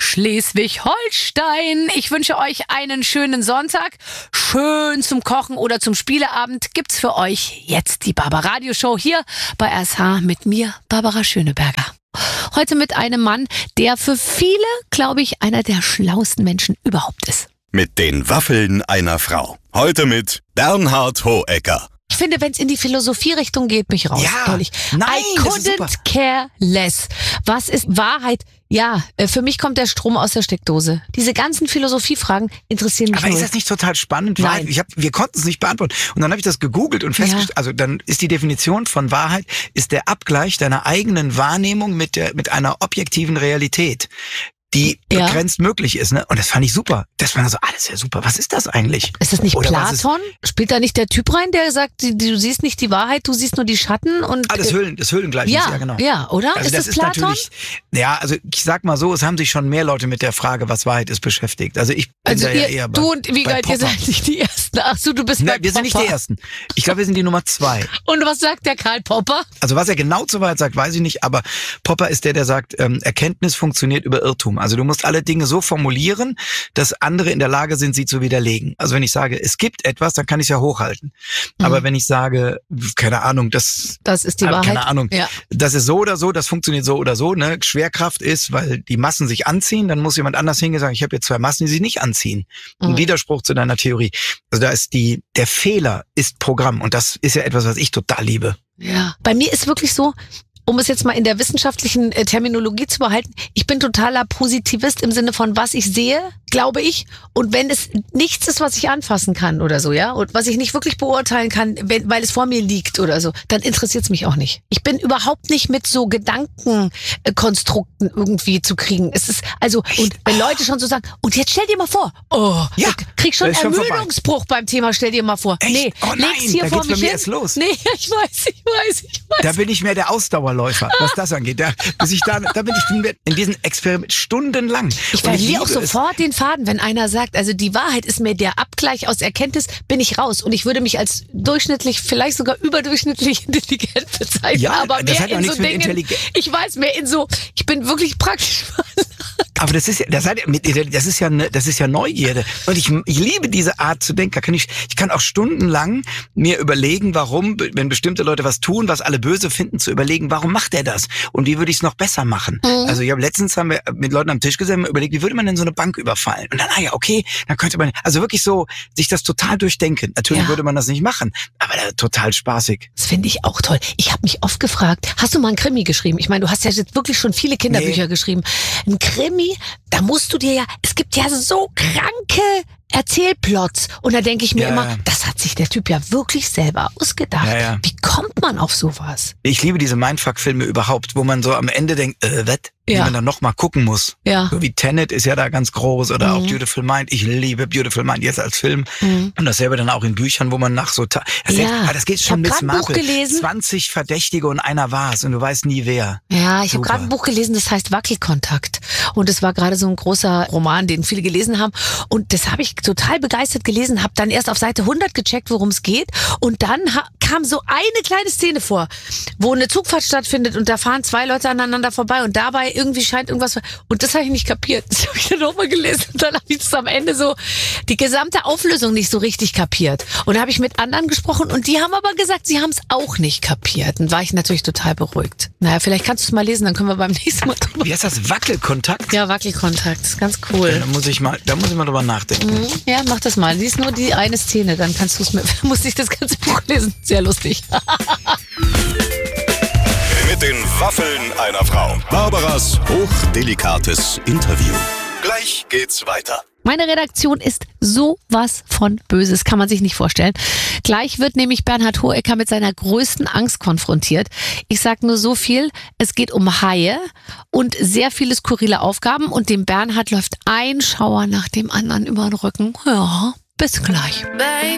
Schleswig-Holstein. Ich wünsche euch einen schönen Sonntag. Schön zum Kochen oder zum Spieleabend gibt's für euch jetzt die Barbara Show hier bei SH mit mir, Barbara Schöneberger. Heute mit einem Mann, der für viele, glaube ich, einer der schlauesten Menschen überhaupt ist. Mit den Waffeln einer Frau. Heute mit Bernhard Hohecker. Ich finde, wenn es in die Philosophie-Richtung geht, bin ich raus. Ja, Ehrlich. nein, I das ist super. couldn't care less. Was ist Wahrheit? Ja, für mich kommt der Strom aus der Steckdose. Diese ganzen Philosophiefragen interessieren mich Aber null. ist das nicht total spannend? Nein. Wir konnten es nicht beantworten. Und dann habe ich das gegoogelt und festgestellt, also dann ist die Definition von Wahrheit, ist der Abgleich deiner eigenen Wahrnehmung mit einer objektiven Realität, die begrenzt möglich ist, ne? Und das fand ich super. Das war so, das ist ja super. Was ist das eigentlich? Ist das nicht Oder Platon? Spielt da nicht der Typ rein, der sagt, du siehst nicht die Wahrheit, du siehst nur die Schatten? Und das Höhlengleichnis, ja genau. Ja, oder? Also ist das Platon? Natürlich, ja, also ich sag mal so, es haben sich schon mehr Leute mit der Frage, was Wahrheit ist, beschäftigt. Also ich bin da ja eher du und Wiegald, ihr Popper. seid nicht die Ersten. Ach so, du bist bei Wir sind nicht Popper. die Ersten. Ich glaube, wir sind die Nummer 2. Und was sagt der Karl Popper? Also was er genau zur Wahrheit sagt, weiß ich nicht, aber Popper ist der sagt, Erkenntnis funktioniert über Irrtum. Also du musst alle Dinge so formulieren, dass andere in der Lage sind, sie zu widerlegen. Also wenn ich sage, es gibt etwas, dann kann ich es ja hochhalten. Aber wenn ich sage, keine Ahnung, das ist die Wahrheit. Keine Ahnung, Ja. das ist so oder so, das funktioniert so oder so. Ne? Schwerkraft ist, weil die Massen sich anziehen, dann muss jemand anders hingehen und sagen, ich habe jetzt 2 Massen, die sich nicht anziehen. Ein Widerspruch zu deiner Theorie. Also da ist der Fehler ist Programm und das ist ja etwas, was ich total liebe. Ja. Bei mir ist wirklich so, um es jetzt mal in der wissenschaftlichen Terminologie zu behalten, ich bin totaler Positivist im Sinne von, was ich sehe, glaube ich. Und wenn es nichts ist, was ich anfassen kann oder so, ja, und was ich nicht wirklich beurteilen kann, weil es vor mir liegt oder so, dann interessiert es mich auch nicht. Ich bin überhaupt nicht mit so Gedankenkonstrukten irgendwie zu kriegen. Es ist, also, und wenn Leute schon so sagen, und jetzt stell dir mal vor, ich krieg schon das ist schon Ermüdungsbruch beim Thema, stell dir mal vor. Echt? Nee, Oh nein, leg's hier da vor geht's bei mich mir hin. erst los. Nee, ich weiß. Da bin ich mehr der Ausdauerläufer, was das angeht. Da bin ich in diesem Experiment stundenlang. Ich verliere auch sofort den Faden, wenn einer sagt, also die Wahrheit ist mir der Abgleich aus Erkenntnis, bin ich raus. Und ich würde mich als durchschnittlich, vielleicht sogar überdurchschnittlich intelligent bezeichnen. Ja, aber das mehr hat ja in so nichts mit Dingen, Intelligenz. ich weiß, mehr in so, ich bin wirklich praktisch. Aber das ist ja Neugierde. Und ich liebe diese Art zu denken. Ich kann auch stundenlang mir überlegen, warum, wenn bestimmte Leute was tun, was alle böse finden, zu überlegen, warum macht er das? Und wie würde ich es noch besser machen? Also letztens haben wir mit Leuten am Tisch gesessen und überlegt, wie würde man denn so eine Bank überfallen? Und dann, okay, dann könnte man, also wirklich so, sich das total durchdenken. Natürlich würde man das nicht machen, aber total spaßig. Das finde ich auch toll. Ich habe mich oft gefragt, hast du mal einen Krimi geschrieben? Ich meine, du hast ja jetzt wirklich schon viele Kinderbücher geschrieben. Ein Krimi, da musst du dir es gibt ja so kranke Erzählplots. Und da denke ich mir immer, das hat sich der Typ ja wirklich selber ausgedacht. Ja. Wie kommt man auf sowas? Ich liebe diese Mindfuck-Filme überhaupt, wo man so am Ende denkt, die man dann nochmal gucken muss. Ja. So wie Tenet ist ja da ganz groß oder auch Beautiful Mind. Ich liebe Beautiful Mind jetzt als Film. Und dasselbe dann auch in Büchern, wo man nach so... das geht schon Ich Miss hab grad ein Buch Marple. gelesen. 20 Verdächtige und einer war's und du weißt nie wer. Ja, ich habe Super. gerade ein Buch gelesen, das heißt Wackelkontakt. Und es war gerade so ein großer Roman, den viele gelesen haben. Und das habe ich total begeistert gelesen, habe dann erst auf Seite 100 gecheckt, worum es geht. Und dann kam so eine kleine Szene vor, wo eine Zugfahrt stattfindet und da fahren 2 Leute aneinander vorbei und dabei irgendwie scheint irgendwas... Und das habe ich nicht kapiert. Das habe ich dann nochmal gelesen. Und dann habe ich das am Ende so, die gesamte Auflösung nicht so richtig kapiert. Und da habe ich mit anderen gesprochen und die haben aber gesagt, sie haben es auch nicht kapiert. Und war ich natürlich total beruhigt. Naja, vielleicht kannst du es mal lesen, dann können wir beim nächsten Mal drüber... Wie heißt das? Wackelkontakt? Ja, Wackelkontakt, das ist ganz cool. Da muss ich mal drüber nachdenken. Ja, mach das mal. Lies nur die eine Szene, dann kannst du es musst nicht das ganze Buch lesen. Sehr lustig. Mit den Waffeln einer Frau. Barbaras hochdelikates Interview. Gleich geht's weiter. Meine Redaktion ist sowas von Böses, kann man sich nicht vorstellen. Gleich wird nämlich Bernhard Hohecker mit seiner größten Angst konfrontiert. Ich sag nur so viel, es geht um Haie und sehr viele skurrile Aufgaben und dem Bernhard läuft ein Schauer nach dem anderen über den Rücken. Ja, bis gleich. Baby,